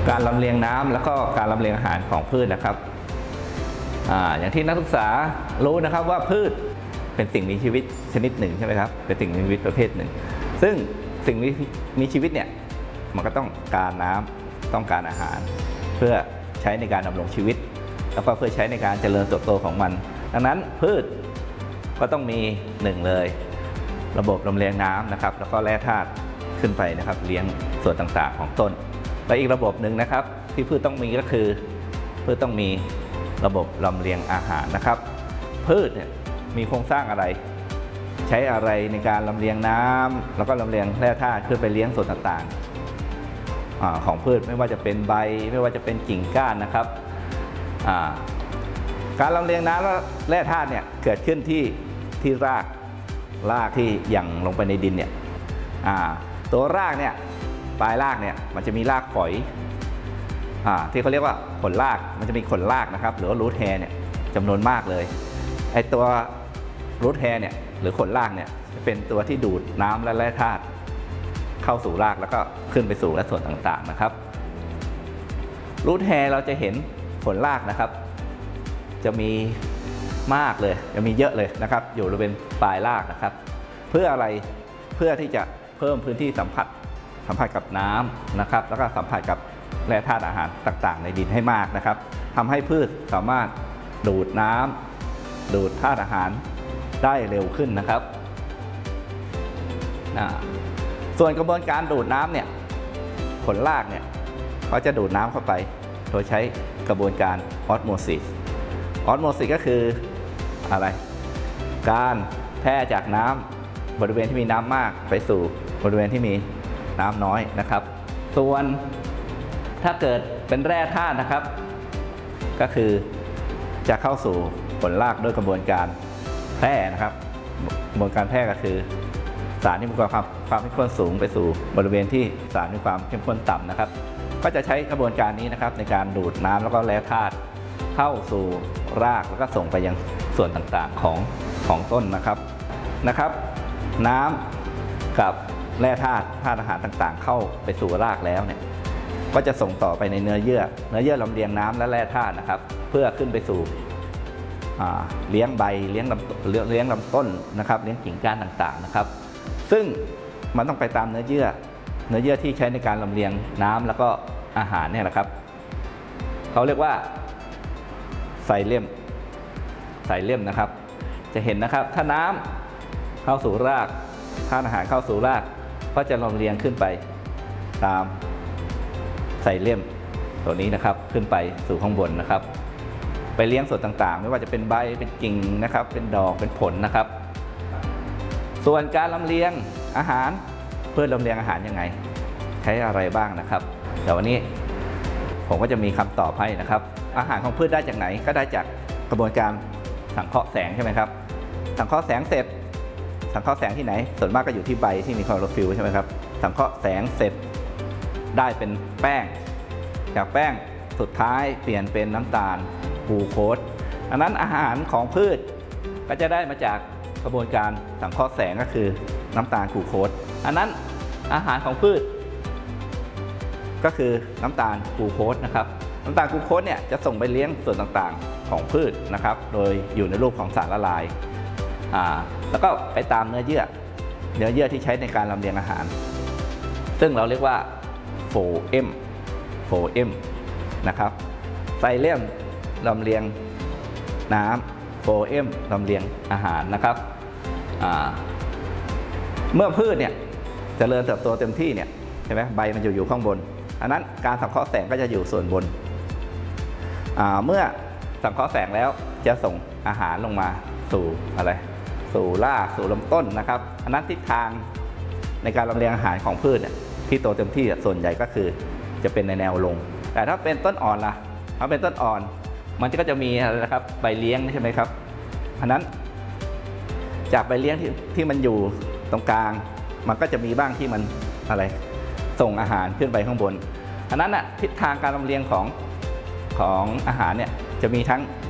การลำเลียงน้ำแล้วก็การลำเลียงอาหารของพืชนะครับอย่างที่นักศึกษารู้นะครับว่าพืชเป็นสิ่งมีชีวิตชนิดหนึ่งใช่ไหมครับเป็นสิ่งมีชีวิตประเภทหนึ่งซึ่งสิ่งมีชีวิตเนี่ยมันก็ต้องการน้ำต้องการอาหารเพื่อใช้ในการดำรงชีวิตแล้วก็เพื่อใช้ในการเจริญเติบโตของมันดังนั้นพืชก็ต้องมีหนึ่งเลยระบบลำเลียงน้ำนะครับแล้วก็แร่ธาตุขึ้นไปนะครับเลี้ยงส่วนต่างๆของต้นและอีกระบบหนึ่งนะครับที่พืชต้องมีก็คือพืชต้องมีระบบลำเลียงอาหารนะครับพืชเนี่ยมีโครงสร้างอะไรใช้อะไรในการลำเลียงน้ำแล้วก็ลำเลียงแร่ธาตุขึ้นไปเลี้ยงส่วนต่างๆของพืชไม่ว่าจะเป็นใบไม่ว่าจะเป็นกิ่งก้านนะครับการลำเลียงน้ำและแร่ธาตุเนี่ยเกิดขึ้นที่รากที่หยั่งลงไปในดินเนี่ยตัวรากเนี่ยปลายรากเนี่ยมันจะมีรากฝอยที่เขาเรียกว่าขนรากมันจะมีขนรากนะครับหรือว่ารูทแฮร์เนี่ยจำนวนมากเลยไอตัวรูทแฮร์เนี่ยหรือขนรากเนี่ยจะเป็นตัวที่ดูดน้ำและแร่ธาตุเข้าสู่รากแล้วก็ขึ้นไปสู่และส่วนต่างๆนะครับรูทแฮร์เราจะเห็นขนรากนะครับจะมีมากเลยจะมีเยอะเลยนะครับอยู่บริเวณปลายรากนะครับเพื่ออะไรเพื่อที่จะเพิ่มพื้นที่สัมผัสกับน้ำนะครับแล้วก็สัมผัสกับแร่ธาตุอาหารต่างๆในดินให้มากนะครับทำให้พืชสามารถดูดน้ำดูดธาตุอาหารได้เร็วขึ้นนะครับส่วนกระบวนการดูดน้ำเนี่ยผลรากเนี่ยเขาจะดูดน้ำเข้าไปโดยใช้กระบวนการออสโมซิสก็คืออะไรการแพร่จากน้ำบริเวณที่มีน้ำมากไปสู่บริเวณที่มีน้ำน้อยนะครับส่วนถ้าเกิดเป็นแร่ธาตุนะครับก็คือจะเข้าสู่ผลรากด้วยกระบวนการแพร่นะครับกระบวนการแพร่ก็คือสารที่มีความเข้มข้นสูงไปสู่บริเวณที่สารมีความเข้มข้นต่ำนะครับก็จะใช้กระบวนการนี้นะครับในการดูดน้ำแล้วก็แร่ธาตุเข้าสู่รากแล้วก็ส่งไปยังส่วนต่างๆของต้นนะครับน้ำกับแร่ธาตุอาหารต่างๆเข้าไปสู่รากแล้วเนี่ยก็จะส่งต่อไปในเนื้อเยื่อลำเลียงน้ำและแร่ธาตุนะครับเพื่อขึ้นไปสู่เลี้ยงใบเลี้ยงลำต้นนะครับเลี้ยงกิ่งก้านต่างๆนะครับซึ่งมันต้องไปตามเนื้อเยื่อที่ใช้ในการลำเลียงน้ำแล้วก็อาหารเนี่ยนะครับเขาเรียกว่าไซเลียมนะครับจะเห็นนะครับถ้าน้ำเข้าสู่รากธาตุอาหารเข้าสู่รากก็จะลำเลียงขึ้นไปตามไซเลียมตัวนี้นะครับขึ้นไปสู่ข้างบนนะครับไปเลี้ยงส่วนต่างๆไม่ว่าจะเป็นใบเป็นกิ่งนะครับเป็นดอกเป็นผลนะครับส่วนการลำเลียงอาหารเพื่อลำเลียงอาหารยังไงใช้อะไรบ้างนะครับเดี๋ยววันนี้ผมก็จะมีคำตอบให้นะครับอาหารของพืชได้จากไหนก็ได้จากกระบวนการสังเคราะห์แสงใช่ไหมครับสังเคราะห์แสงเสร็จสังเคราะห์แสงที่ไหนส่วนมากก็อยู่ที่ใบที่มีคลอโรฟิลล์ใช่ไหมครับสังเคราะห์แสงเสร็จได้เป็นแป้งจากแป้งสุดท้ายเปลี่ยนเป็นน้ำตาลกลูโคสอันนั้นอาหารของพืชก็จะได้มาจากกระบวนการสังเคราะห์แสงก็คือน้ำตาลกลูโคสอันนั้นอาหารของพืชก็คือน้ำตาลกลูโคสนะครับน้ำตาลกลูโคสเนี่ยจะส่งไปเลี้ยงส่วนต่างๆของพืชนะครับโดยอยู่ในรูปของสารละลายแล้วก็ไปตามเนื้อเยื่อที่ใช้ในการลำเลียงอาหารซึ่งเราเรียกว่าโฟเอมนะครับไซเลียมลำเลียงน้ำโฟเอมลำเลียงอาหารนะครับเมื่อพืชเนี่ยเจริญเติบโตเต็มที่เนี่ยใช่ไหมใบมันอยู่ข้างบนอันนั้นการสังเคราะห์แสงก็จะอยู่ส่วนบนเมื่อสังเคราะห์แสงแล้วจะส่งอาหารลงมาสู่อะไรสู่รากสู่ลำต้นนะครับอันนั้นทิศทางในการลำเลียงอาหารของพืชที่โตเต็มที่ส่วนใหญ่ก็คือจะเป็นในแนวลงแต่ถ้าเป็นต้นอ่อนล่ะถ้าเป็นต้นอ่อนมันก็จะมีอะไรนะครับใบเลี้ยงใช่ไหมครับอันนั้นจากใบเลี้ยงที่มันอยู่ตรงกลางมันก็จะมีบ้างที่มันอะไรส่งอาหารขึ้นไปข้างบนอันนั้นทิศทางการลำเลียงของอาหารเนี่ยจะมีทั้ง